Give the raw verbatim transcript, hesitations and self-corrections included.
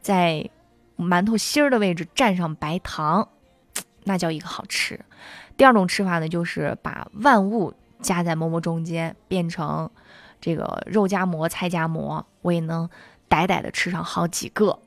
在馒头芯儿的位置蘸上白糖，那叫一个好吃。第二种吃法呢，就是把万物夹在馍馍中间，变成这个肉夹馍、菜夹馍，我也能歹歹的吃上好几个。